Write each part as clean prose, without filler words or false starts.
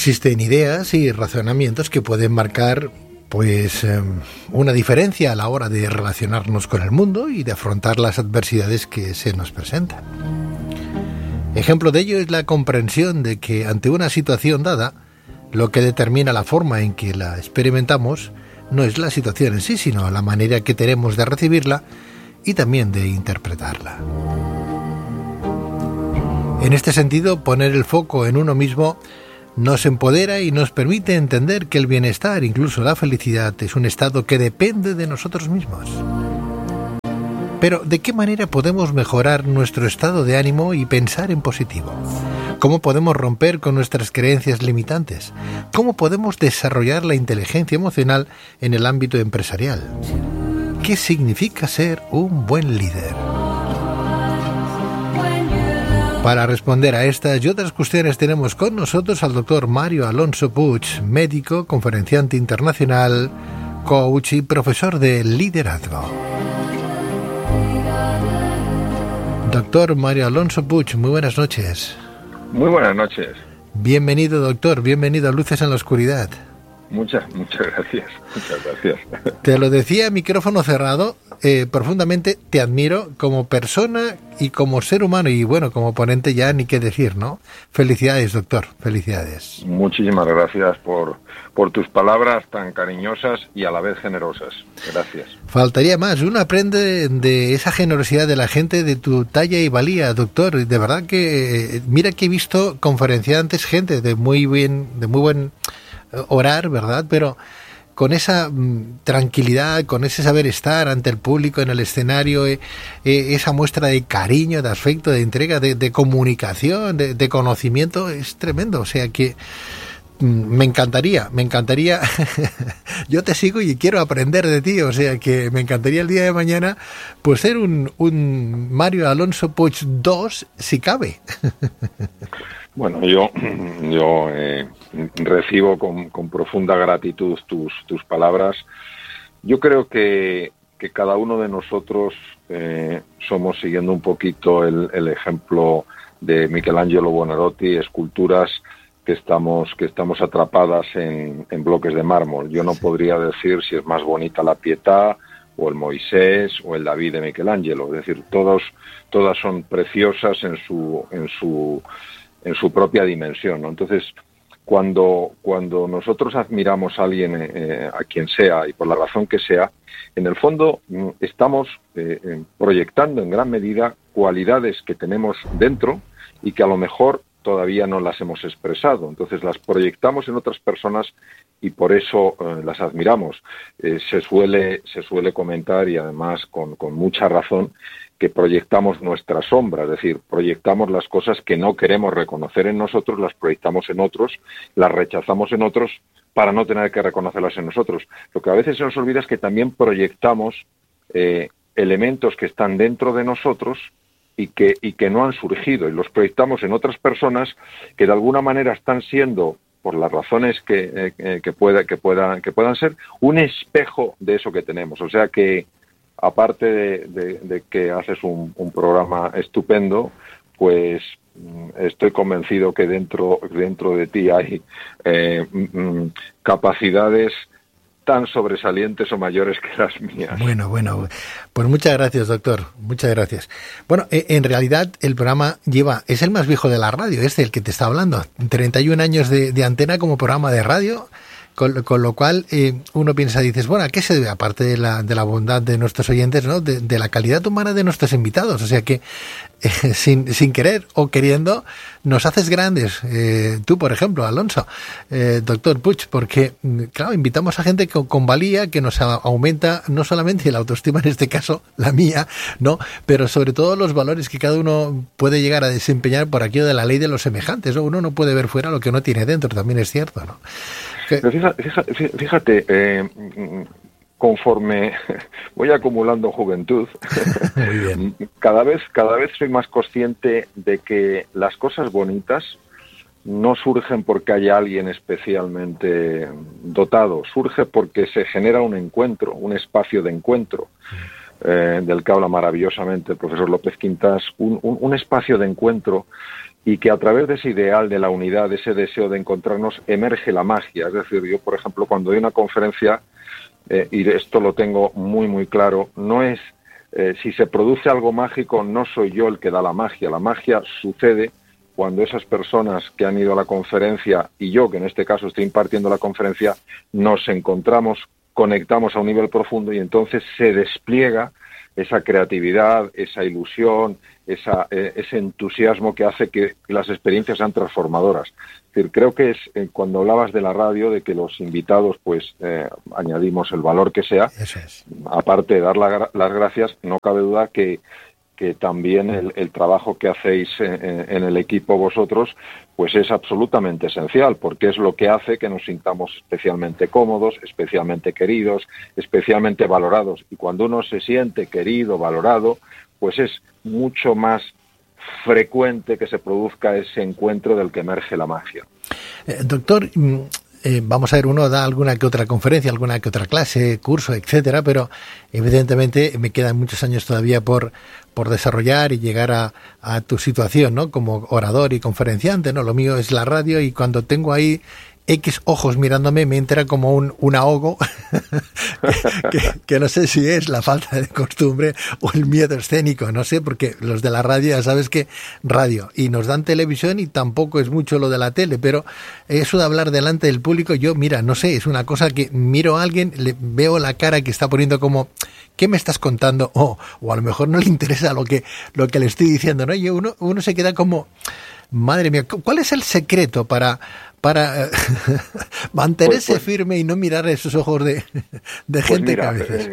Existen ideas y razonamientos que pueden marcar pues una diferencia a la hora de relacionarnos con el mundo y de afrontar las adversidades que se nos presentan. Ejemplo de ello es la comprensión de que ante una situación dada, lo que determina la forma en que la experimentamos no es la situación en sí, sino la manera que tenemos de recibirla y también de interpretarla. En este sentido, poner el foco en uno mismo nos empodera y nos permite entender que el bienestar, incluso la felicidad, es un estado que depende de nosotros mismos. Pero, ¿de qué manera podemos mejorar nuestro estado de ánimo y pensar en positivo? ¿Cómo podemos romper con nuestras creencias limitantes? ¿Cómo podemos desarrollar la inteligencia emocional en el ámbito empresarial? ¿Qué significa ser un buen líder? Para responder a estas y otras cuestiones tenemos con nosotros al doctor Mario Alonso Puig, médico, conferenciante internacional, coach y profesor de liderazgo. Doctor Mario Alonso Puig, muy buenas noches. Muy buenas noches. Bienvenido, doctor, bienvenido a Luces en la Oscuridad. Muchas gracias, muchas gracias. Te lo decía a micrófono cerrado, profundamente te admiro como persona y como ser humano y bueno, como ponente ya ni qué decir, ¿no? Felicidades, doctor, felicidades. Muchísimas gracias por tus palabras tan cariñosas y a la vez generosas. Gracias. Faltaría más, uno aprende de esa generosidad de la gente de tu talla y valía, doctor. De verdad que, mira que he visto conferenciantes, gente de muy buen orar, ¿verdad? Pero con esa tranquilidad, con ese saber estar ante el público en el escenario, esa muestra de cariño, de afecto, de entrega, de comunicación, de conocimiento, es tremendo. O sea que me encantaría. Yo te sigo y quiero aprender de ti, o sea que me encantaría el día de mañana pues ser un Mario Alonso Puig 2, si cabe. Bueno, yo recibo con profunda gratitud tus palabras. Yo creo que cada uno de nosotros somos, siguiendo un poquito el ejemplo de Michelangelo Buonarroti, esculturas que estamos atrapadas en bloques de mármol. Yo no podría decir si es más bonita la Pietà o el Moisés o el David de Michelangelo. Es decir, todas son preciosas en su propia dimensión, ¿no? Entonces, cuando nosotros admiramos a alguien, a quien sea, y por la razón que sea, en el fondo estamos proyectando en gran medida cualidades que tenemos dentro y que a lo mejor todavía no las hemos expresado. Entonces las proyectamos en otras personas y por eso las admiramos. Se suele comentar, y además con mucha razón, que proyectamos nuestra sombra, es decir, proyectamos las cosas que no queremos reconocer en nosotros, las proyectamos en otros, las rechazamos en otros para no tener que reconocerlas en nosotros. Lo que a veces se nos olvida es que también proyectamos elementos que están dentro de nosotros y que no han surgido, y los proyectamos en otras personas que de alguna manera están siendo, por las razones que puedan ser, un espejo de eso que tenemos. O sea que, aparte de que haces un programa estupendo, pues estoy convencido que dentro de ti hay capacidades tan sobresalientes o mayores que las mías. Bueno, pues muchas gracias, doctor, muchas gracias. Bueno, en realidad el programa es el más viejo de la radio, es el que te está hablando, 31 años de antena como programa de radio. Con lo cual uno piensa, dices, bueno, ¿a qué se debe? Aparte de la bondad de nuestros oyentes, ¿no? De la calidad humana de nuestros invitados. O sea que sin querer o queriendo nos haces grandes. Tú, por ejemplo, Alonso, doctor Puig, porque, claro, invitamos a gente con valía que nos aumenta no solamente la autoestima, en este caso la mía, ¿no? Pero sobre todo los valores que cada uno puede llegar a desempeñar por aquello de la ley de los semejantes, ¿no? Uno no puede ver fuera lo que uno tiene dentro, también es cierto, ¿no? Pero fíjate, conforme voy acumulando juventud, muy bien. cada vez soy más consciente de que las cosas bonitas no surgen porque haya alguien especialmente dotado, surge porque se genera un encuentro, un espacio de encuentro, del que habla maravillosamente el profesor López Quintas, un espacio de encuentro y que a través de ese ideal de la unidad, de ese deseo de encontrarnos, emerge la magia. Es decir, yo, por ejemplo, cuando doy una conferencia, y esto lo tengo muy, muy claro, no es si se produce algo mágico, no soy yo el que da la magia sucede cuando esas personas que han ido a la conferencia y yo, que en este caso estoy impartiendo la conferencia, nos encontramos, conectamos a un nivel profundo y entonces se despliega esa creatividad, esa ilusión, ese entusiasmo que hace que las experiencias sean transformadoras. Es decir, creo que es cuando hablabas de la radio, de que los invitados pues añadimos el valor que sea. Eso es. Aparte de dar las gracias, no cabe duda que también el trabajo que hacéis en el equipo vosotros pues es absolutamente esencial, porque es lo que hace que nos sintamos especialmente cómodos, especialmente queridos, especialmente valorados. Y cuando uno se siente querido, valorado, pues es mucho más frecuente que se produzca ese encuentro del que emerge la magia. Doctor, vamos a ver, uno da alguna que otra conferencia, alguna que otra clase, curso, etcétera, pero evidentemente me quedan muchos años todavía por desarrollar y llegar a tu situación, ¿no? Como orador y conferenciante, ¿no? Lo mío es la radio y cuando tengo ahí X ojos mirándome me entra como un ahogo que no sé si es la falta de costumbre o el miedo escénico, no sé, porque los de la radio ya sabes que radio y nos dan televisión y tampoco es mucho lo de la tele, pero eso de hablar delante del público, yo mira, no sé, es una cosa que miro a alguien, le veo la cara que está poniendo como ¿qué me estás contando? O a lo mejor no le interesa lo que le estoy diciendo, ¿no? Y uno se queda como madre mía, ¿cuál es el secreto para mantenerse firme y no mirar esos ojos de gente que a veces?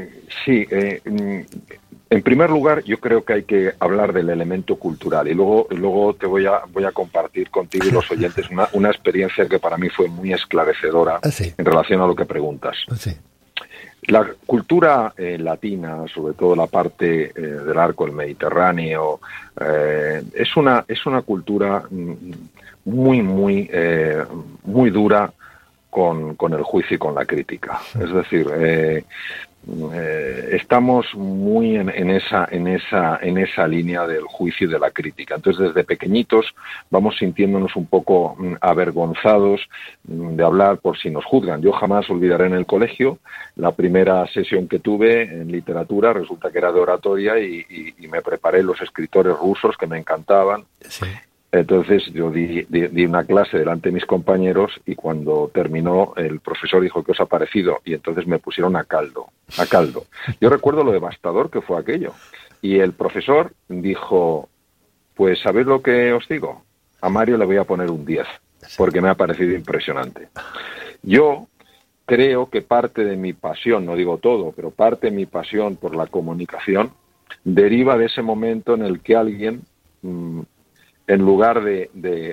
En primer lugar, yo creo que hay que hablar del elemento cultural y luego te voy a compartir contigo y los oyentes una experiencia que para mí fue muy esclarecedora en relación a lo que preguntas. Sí. La cultura latina, sobre todo la parte del arco del Mediterráneo, es una cultura muy dura con el juicio y con la crítica. Es decir, estamos muy en esa línea del juicio y de la crítica. Entonces, desde pequeñitos vamos sintiéndonos un poco avergonzados de hablar por si nos juzgan. Yo jamás olvidaré en el colegio la primera sesión que tuve en literatura, resulta que era de oratoria y me preparé los escritores rusos que me encantaban. Sí. Entonces yo di una clase delante de mis compañeros y cuando terminó el profesor dijo ¿qué os ha parecido? Y entonces me pusieron a caldo. Yo recuerdo lo devastador que fue aquello. Y el profesor dijo, pues ¿sabéis lo que os digo? A Mario le voy a poner un 10 porque me ha parecido impresionante. Yo creo que parte de mi pasión, no digo todo, pero parte de mi pasión por la comunicación deriva de ese momento en el que alguien en lugar de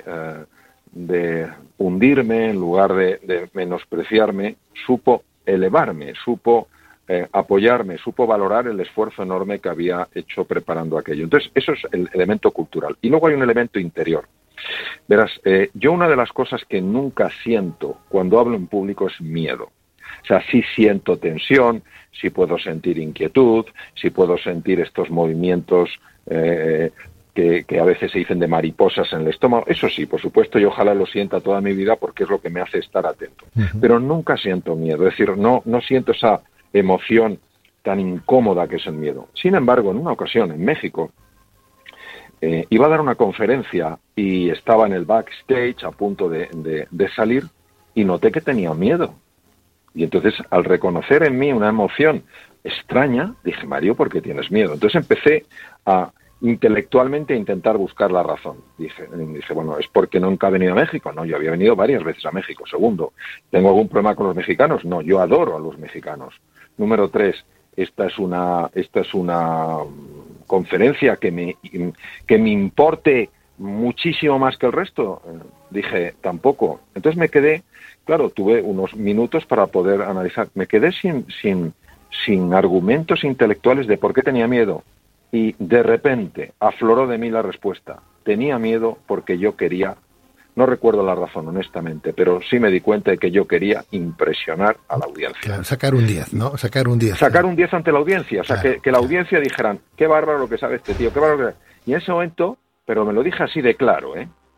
hundirme, en lugar de menospreciarme, supo elevarme, supo apoyarme, supo valorar el esfuerzo enorme que había hecho preparando aquello. Entonces, eso es el elemento cultural. Y luego hay un elemento interior. Verás, yo una de las cosas que nunca siento cuando hablo en público es miedo. O sea, sí siento tensión, sí puedo sentir inquietud, sí puedo sentir estos movimientos que a veces se dicen de mariposas en el estómago. Eso sí, por supuesto, y ojalá lo sienta toda mi vida porque es lo que me hace estar atento. Uh-huh. Pero nunca siento miedo, es decir, no siento esa emoción tan incómoda que es el miedo. Sin embargo, en una ocasión en México, iba a dar una conferencia y estaba en el backstage a punto de salir y noté que tenía miedo. Y entonces, al reconocer en mí una emoción extraña, dije, Mario, ¿por qué tienes miedo? Entonces empecé a intelectualmente intentar buscar la razón. Dije, bueno, ¿es porque nunca he venido a México? No, yo había venido varias veces a México. Segundo, ¿tengo algún problema con los mexicanos? No, yo adoro a los mexicanos. Número 3, esta es una conferencia que me importe muchísimo más que el resto. Dije, tampoco. Entonces me quedé, claro, tuve unos minutos para poder analizar. Me quedé sin argumentos intelectuales de por qué tenía miedo. Y de repente afloró de mí la respuesta. Tenía miedo porque yo quería, no recuerdo la razón honestamente, pero sí me di cuenta de que yo quería impresionar a la audiencia. Claro, sacar un 10, ¿no? Sacar un 10. Sacar un 10 ante la audiencia, o sea, claro, que la audiencia dijeran, qué bárbaro lo que sabe este tío, qué bárbaro. Y en ese momento, pero me lo dije así de claro,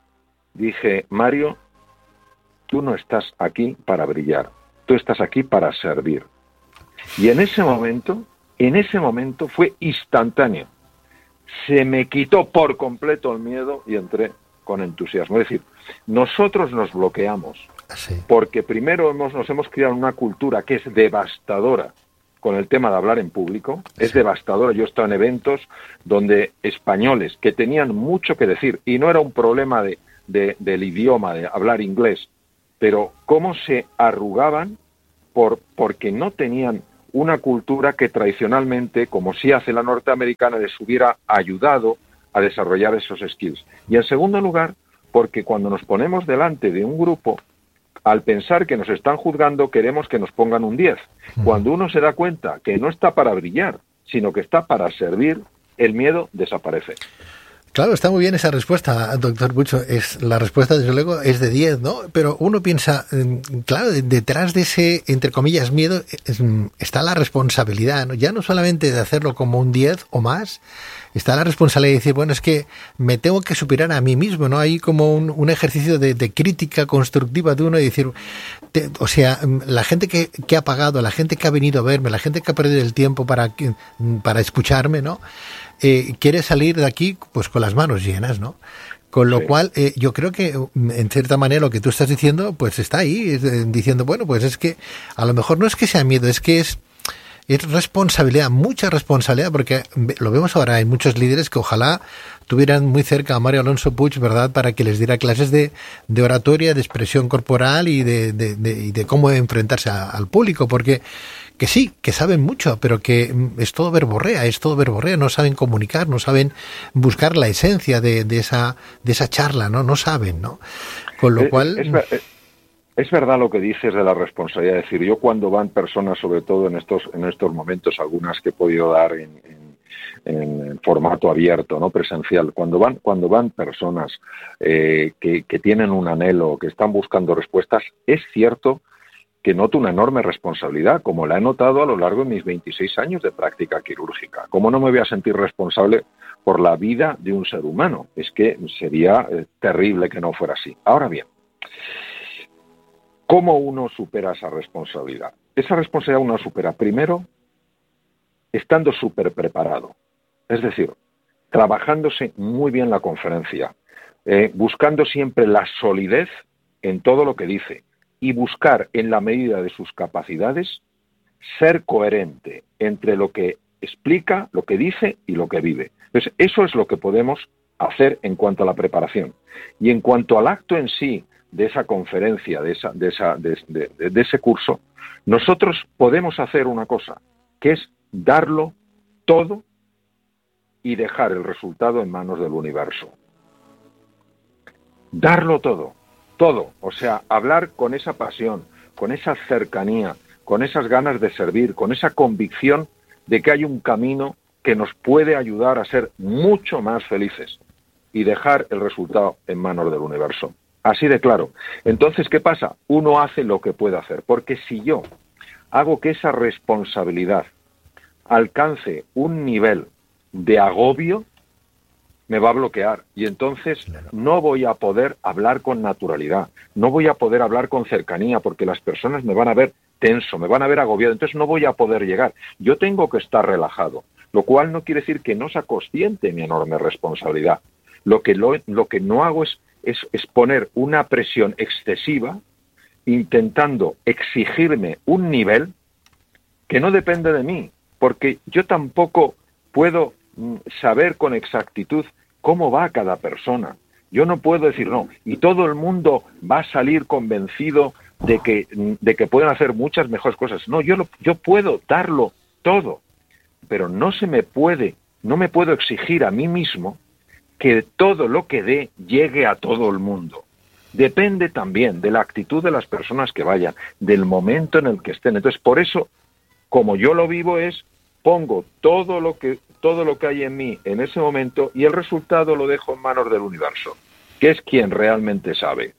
dije, Mario, tú no estás aquí para brillar, tú estás aquí para servir. Y en ese momento fue instantáneo. Se me quitó por completo el miedo y entré con entusiasmo. Es decir, nosotros nos bloqueamos porque primero nos hemos creado una cultura que es devastadora con el tema de hablar en público, es devastadora. Yo he estado en eventos donde españoles que tenían mucho que decir, y no era un problema del idioma, de hablar inglés, pero cómo se arrugaban porque no tenían una cultura que tradicionalmente, como sí hace la norteamericana, les hubiera ayudado a desarrollar esos skills. Y en segundo lugar, porque cuando nos ponemos delante de un grupo, al pensar que nos están juzgando, queremos que nos pongan un 10. Cuando uno se da cuenta que no está para brillar, sino que está para servir, el miedo desaparece. Claro, está muy bien esa respuesta, doctor Pucho. La respuesta, desde luego, es de 10, ¿no? Pero uno piensa, claro, detrás de ese, entre comillas, miedo, está la responsabilidad, ¿no? Ya no solamente de hacerlo como un 10 o más, está la responsabilidad de decir, bueno, es que me tengo que superar a mí mismo, ¿no? Hay como un ejercicio de crítica constructiva de uno y decir, o sea, la gente que ha pagado, la gente que ha venido a verme, la gente que ha perdido el tiempo para escucharme, ¿no? Quiere salir de aquí pues con las manos llenas, ¿no? Con lo cual, yo creo que en cierta manera lo que tú estás diciendo, pues está ahí, diciendo, bueno, pues es que a lo mejor no es que sea miedo, es que es responsabilidad, mucha responsabilidad, porque lo vemos ahora, hay muchos líderes que ojalá tuvieran muy cerca a Mario Alonso Puig, ¿verdad?, para que les diera clases de oratoria, de expresión corporal y de cómo enfrentarse al público, porque que sí, que saben mucho, pero que es todo verborrea, no saben comunicar, no saben buscar la esencia de esa charla, no saben, ¿no? Con lo cual... Es verdad lo que dices de la responsabilidad. Es decir, yo cuando van personas, sobre todo en estos momentos, algunas que he podido dar en formato abierto, no presencial, cuando van personas que tienen un anhelo, que están buscando respuestas, es cierto que noto una enorme responsabilidad, como la he notado a lo largo de mis 26 años de práctica quirúrgica. ¿Cómo no me voy a sentir responsable por la vida de un ser humano? Es que sería terrible que no fuera así. Ahora bien, ¿cómo uno supera esa responsabilidad? Esa responsabilidad uno supera primero estando súper preparado, es decir, trabajándose muy bien la conferencia, buscando siempre la solidez en todo lo que dice y buscar, en la medida de sus capacidades, ser coherente entre lo que explica, lo que dice y lo que vive. Entonces, eso es lo que podemos hacer en cuanto a la preparación. Y en cuanto al acto en sí, de esa conferencia, de ese curso, nosotros podemos hacer una cosa, que es darlo todo y dejar el resultado en manos del universo. Darlo todo, o sea, hablar con esa pasión, con esa cercanía, con esas ganas de servir, con esa convicción de que hay un camino que nos puede ayudar a ser mucho más felices y dejar el resultado en manos del universo. Así de claro. Entonces, ¿qué pasa? Uno hace lo que puede hacer, porque si yo hago que esa responsabilidad alcance un nivel de agobio, me va a bloquear y entonces no voy a poder hablar con naturalidad, no voy a poder hablar con cercanía porque las personas me van a ver tenso, me van a ver agobiado, entonces no voy a poder llegar. Yo tengo que estar relajado, lo cual no quiere decir que no sea consciente mi enorme responsabilidad. Lo que no hago es poner una presión excesiva intentando exigirme un nivel que no depende de mí, porque yo tampoco puedo saber con exactitud cómo va cada persona. Yo no puedo decir no, y todo el mundo va a salir convencido de que pueden hacer muchas mejores cosas. No, yo puedo darlo todo, pero no me puedo exigir a mí mismo que todo lo que dé llegue a todo el mundo. Depende también de la actitud de las personas que vayan, del momento en el que estén. Entonces, por eso, como yo lo vivo pongo todo lo que hay en mí en ese momento y el resultado lo dejo en manos del universo, que es quien realmente sabe.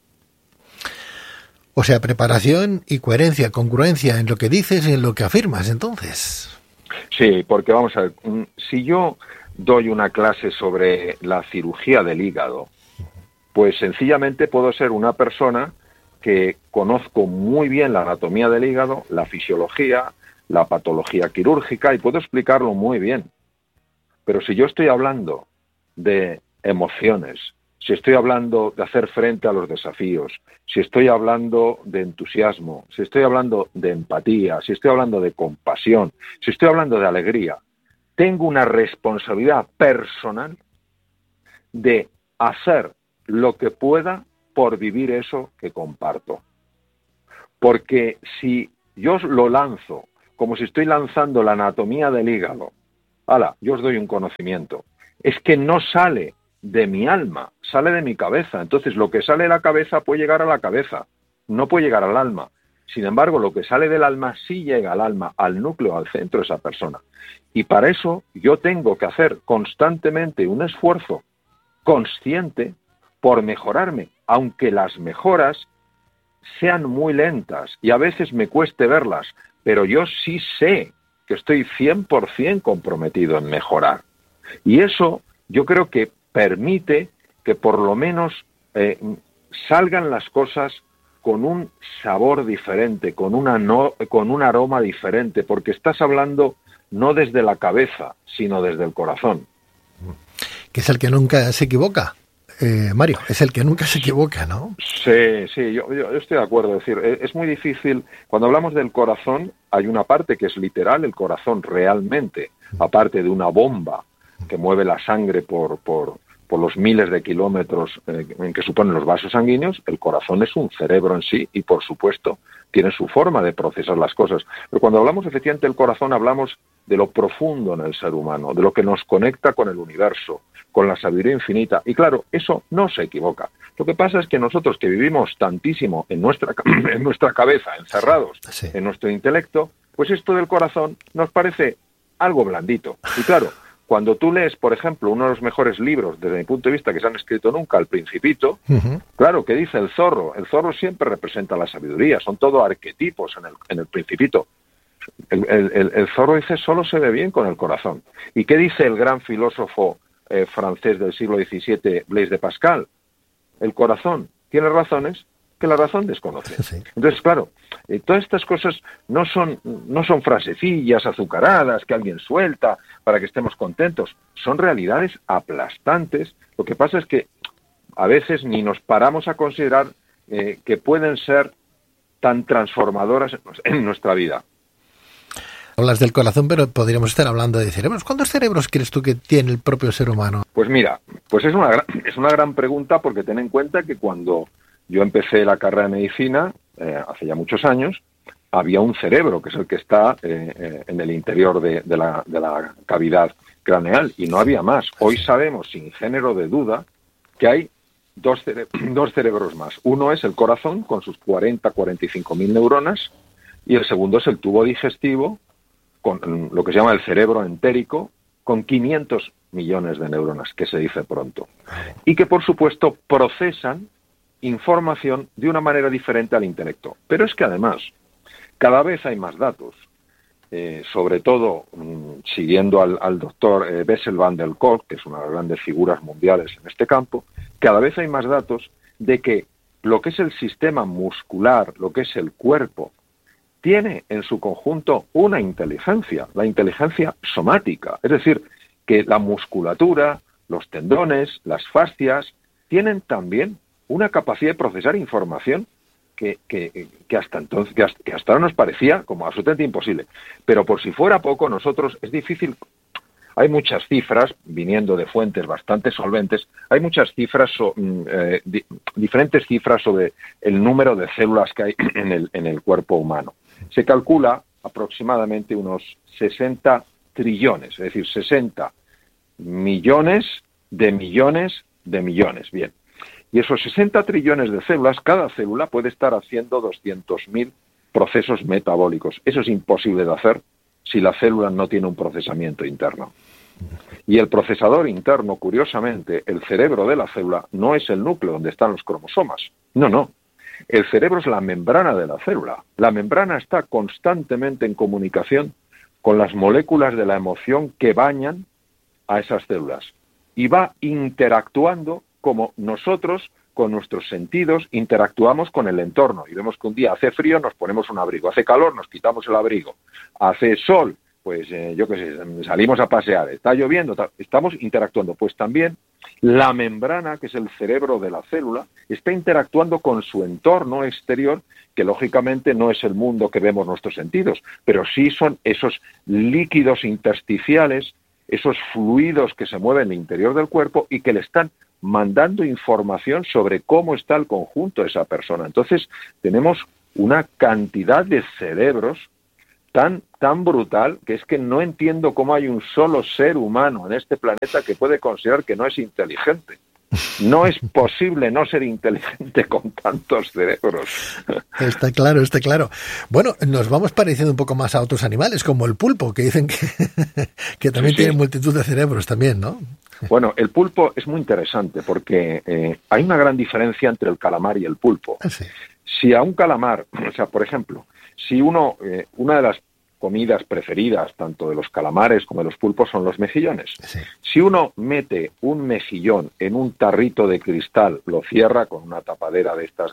O sea, preparación y coherencia, congruencia en lo que dices y en lo que afirmas, entonces. Sí, porque vamos a ver, si yo doy una clase sobre la cirugía del hígado Pues sencillamente puedo ser una persona que conozco muy bien la anatomía del hígado, la fisiología, la patología quirúrgica y puedo explicarlo muy bien. Pero si yo estoy hablando de emociones, si estoy hablando de hacer frente a los desafíos, si estoy hablando de entusiasmo, si estoy hablando de empatía, si estoy hablando de compasión, si estoy hablando de alegría, tengo una responsabilidad personal de hacer lo que pueda por vivir eso que comparto. Porque si yo lo lanzo como si estoy lanzando la anatomía del hígado, ¡hala!, yo os doy un conocimiento, es que no sale de mi alma, sale de mi cabeza. Entonces lo que sale de la cabeza puede llegar a la cabeza, no puede llegar al alma. Sin embargo, lo que sale del alma sí llega al alma, al núcleo, al centro de esa persona. Y para eso yo tengo que hacer constantemente un esfuerzo consciente por mejorarme, aunque las mejoras sean muy lentas y a veces me cueste verlas, pero yo sí sé que estoy 100% comprometido en mejorar. Y eso yo creo que permite que por lo menos salgan las cosas con un sabor diferente, con un aroma diferente, porque estás hablando no desde la cabeza, sino desde el corazón. Que es el que nunca se equivoca. Mario, es el que nunca se equivoca, ¿no? Sí, yo estoy de acuerdo. Es decir, es muy difícil. Cuando hablamos del corazón, hay una parte que es literal, el corazón realmente, aparte de una bomba que mueve la sangre por los miles de kilómetros en que suponen los vasos sanguíneos, el corazón es un cerebro en sí y, por supuesto, tiene su forma de procesar las cosas. Pero cuando hablamos efectivamente del corazón, hablamos de lo profundo en el ser humano, de lo que nos conecta con el universo, con la sabiduría infinita. Y claro, eso no se equivoca. Lo que pasa es que nosotros que vivimos tantísimo en nuestra cabeza, encerrados en nuestro intelecto, pues esto del corazón nos parece algo blandito. Y claro, cuando tú lees, por ejemplo, uno de los mejores libros, desde mi punto de vista, que se han escrito nunca, El Principito, claro, ¿qué dice el zorro? El zorro siempre representa la sabiduría, son todo arquetipos en el Principito. El zorro dice, solo se ve bien con el corazón. ¿Y qué dice el gran filósofo francés del siglo XVII, Blaise de Pascal? El corazón tiene razones que la razón desconoce. Sí. Entonces, claro, todas estas cosas no son frasecillas azucaradas que alguien suelta para que estemos contentos. Son realidades aplastantes. Lo que pasa es que a veces ni nos paramos a considerar que pueden ser tan transformadoras en nuestra vida. Hablas del corazón, pero podríamos estar hablando de cerebros. ¿Cuántos cerebros crees tú que tiene el propio ser humano? Pues mira, pues es una gran pregunta, porque ten en cuenta que cuando yo empecé la carrera de medicina, hace ya muchos años, había un cerebro, que es el que está en el interior de la cavidad craneal, y no había más. Hoy sabemos, sin género de duda, que hay dos cerebros más. Uno es el corazón, con sus 45.000 neuronas, y el segundo es el tubo digestivo, con lo que se llama el cerebro entérico, con 500 millones de neuronas, que se dice pronto. Y que, por supuesto, procesan información de una manera diferente al intelecto. Pero es que además, cada vez hay más datos, sobre todo siguiendo al doctor Bessel van der Kolk, que es una de las grandes figuras mundiales en este campo, cada vez hay más datos de que lo que es el sistema muscular, lo que es el cuerpo, tiene en su conjunto una inteligencia, la inteligencia somática. Es decir, que la musculatura, los tendones, las fascias, tienen también una capacidad de procesar información que hasta entonces, que hasta ahora nos parecía como absolutamente imposible. Pero por si fuera poco, nosotros es difícil. Hay muchas cifras, viniendo de fuentes bastante solventes, hay muchas cifras, diferentes cifras sobre el número de células que hay en el cuerpo humano. Se calcula aproximadamente unos 60 trillones, es decir, 60 millones de millones de millones. Bien. Y esos 60 trillones de células, cada célula puede estar haciendo 200.000 procesos metabólicos. Eso es imposible de hacer si la célula no tiene un procesamiento interno. Y el procesador interno, curiosamente, el cerebro de la célula, no es el núcleo donde están los cromosomas. No. El cerebro es la membrana de la célula. La membrana está constantemente en comunicación con las moléculas de la emoción que bañan a esas células. Y va interactuando como nosotros con nuestros sentidos interactuamos con el entorno y vemos que un día hace frío, nos ponemos un abrigo, hace calor, nos quitamos el abrigo, hace sol, pues yo qué sé, salimos a pasear, está lloviendo, estamos interactuando. Pues también la membrana, que es el cerebro de la célula, está interactuando con su entorno exterior, que lógicamente no es el mundo que vemos nuestros sentidos, pero sí son esos líquidos intersticiales, esos fluidos que se mueven en el interior del cuerpo y que le están mandando información sobre cómo está el conjunto de esa persona. Entonces, tenemos una cantidad de cerebros tan brutal que es que no entiendo cómo hay un solo ser humano en este planeta que puede considerar que no es inteligente. No es posible no ser inteligente con tantos cerebros. Está claro, está claro. Bueno, nos vamos pareciendo un poco más a otros animales, como el pulpo, que dicen que también tiene multitud de cerebros también, ¿no? Bueno, el pulpo es muy interesante porque hay una gran diferencia entre el calamar y el pulpo. Sí. Si a un calamar, o sea, por ejemplo, si una de las comidas preferidas tanto de los calamares como de los pulpos son los mejillones. Sí. Si uno mete un mejillón en un tarrito de cristal, lo cierra con una tapadera de estas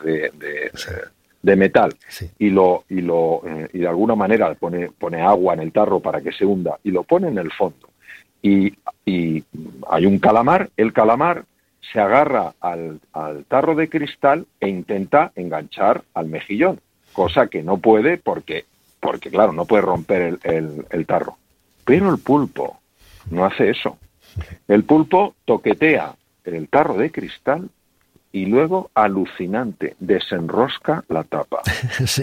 de metal, sí, y de alguna manera pone agua en el tarro para que se hunda y lo pone en el fondo, y hay un calamar, el calamar se agarra al tarro de cristal e intenta enganchar al mejillón, cosa que no puede porque claro, no puede romper el tarro. Pero el pulpo no hace eso. El pulpo toquetea el tarro de cristal y luego, alucinante, desenrosca la tapa. Sí.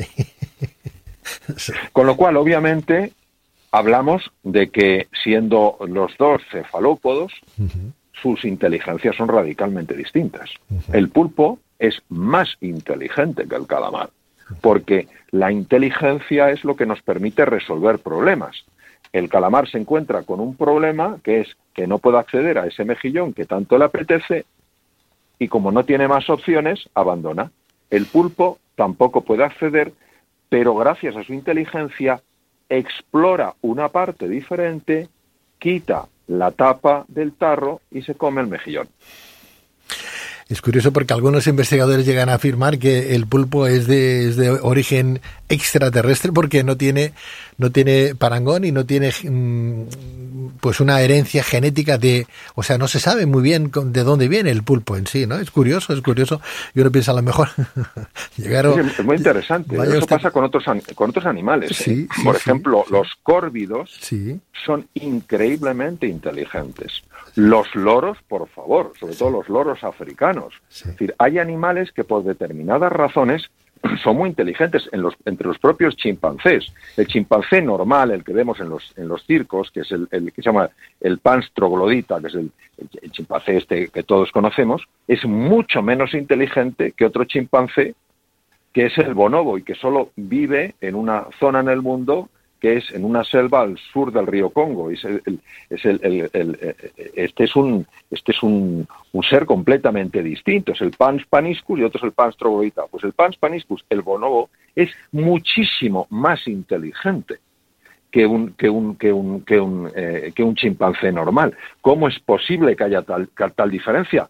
Sí. Con lo cual, obviamente, hablamos de que, siendo los dos cefalópodos, sus inteligencias son radicalmente distintas. El pulpo es más inteligente que el calamar, porque la inteligencia es lo que nos permite resolver problemas. El calamar se encuentra con un problema que es que no puede acceder a ese mejillón que tanto le apetece y, como no tiene más opciones, abandona. El pulpo tampoco puede acceder, pero gracias a su inteligencia explora una parte diferente, quita la tapa del tarro y se come el mejillón. Es curioso porque algunos investigadores llegan a afirmar que el pulpo es de origen extraterrestre porque no tiene parangón y no tiene pues una herencia genética o sea, no se sabe muy bien de dónde viene el pulpo en sí, ¿no? Es curioso. Y uno piensa, a lo mejor llegaron... Es muy interesante. Eso pasa con otros animales. Sí, sí, por ejemplo, sí. Los córvidos son increíblemente inteligentes. Los loros, por favor, sobre todo los loros africanos. Sí. Es decir, hay animales que por determinadas razones son muy inteligentes entre los propios chimpancés. El chimpancé normal, el que vemos en los circos, que es el que se llama el Pans troglodita, que es el chimpancé este que todos conocemos, es mucho menos inteligente que otro chimpancé, que es el bonobo, y que solo vive en una zona en el mundo que es en una selva al sur del río Congo. Este es un ser completamente distinto. Es el Pans paniscus y otro es el Pans troglodita. Pues el Pans paniscus, el bonobo, es muchísimo más inteligente que un chimpancé normal. ¿Cómo es posible que haya tal diferencia?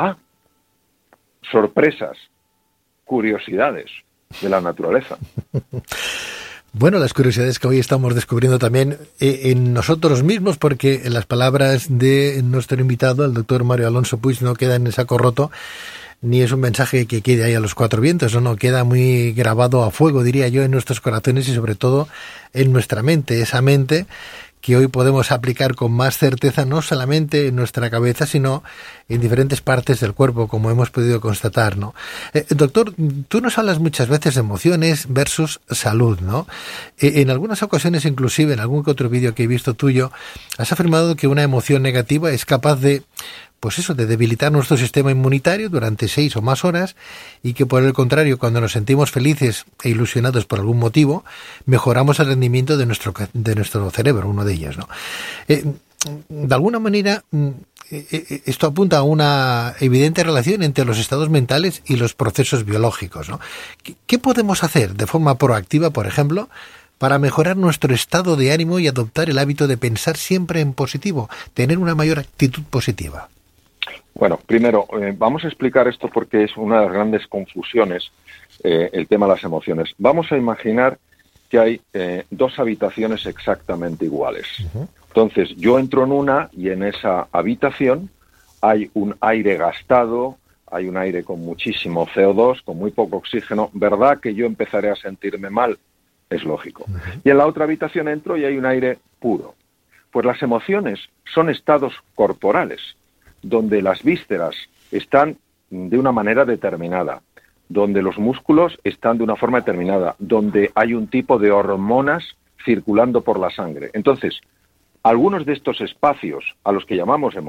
Sorpresas, curiosidades de la naturaleza. Bueno, las curiosidades que hoy estamos descubriendo también en nosotros mismos, porque en las palabras de nuestro invitado, el doctor Mario Alonso Puig, no queda en el saco roto, ni es un mensaje que quede ahí a los cuatro vientos, no, queda muy grabado a fuego, diría yo, en nuestros corazones y sobre todo en nuestra mente, esa mente que hoy podemos aplicar con más certeza no solamente en nuestra cabeza, sino en diferentes partes del cuerpo, como hemos podido constatar, ¿no? Doctor, tú nos hablas muchas veces de emociones versus salud, ¿no? En algunas ocasiones, inclusive en algún que otro vídeo que he visto tuyo, has afirmado que una emoción negativa es capaz de debilitar nuestro sistema inmunitario durante 6 o más horas, y que por el contrario, cuando nos sentimos felices e ilusionados por algún motivo, mejoramos el rendimiento de nuestro cerebro, uno de ellos, ¿no? De alguna manera, esto apunta a una evidente relación entre los estados mentales y los procesos biológicos, ¿no? ¿Qué podemos hacer de forma proactiva, por ejemplo, para mejorar nuestro estado de ánimo y adoptar el hábito de pensar siempre en positivo, tener una mayor actitud positiva? Bueno, primero, vamos a explicar esto porque es una de las grandes confusiones, el tema de las emociones. Vamos a imaginar que hay dos habitaciones exactamente iguales. Uh-huh. Entonces, yo entro en una y en esa habitación hay un aire gastado, hay un aire con muchísimo CO2, con muy poco oxígeno. ¿Verdad que yo empezaré a sentirme mal? Es lógico. Uh-huh. Y en la otra habitación entro y hay un aire puro. Pues las emociones son estados corporales, donde las vísceras están de una manera determinada, donde los músculos están de una forma determinada, donde hay un tipo de hormonas circulando por la sangre. Entonces, algunos de estos espacios, a los que llamamos emociones,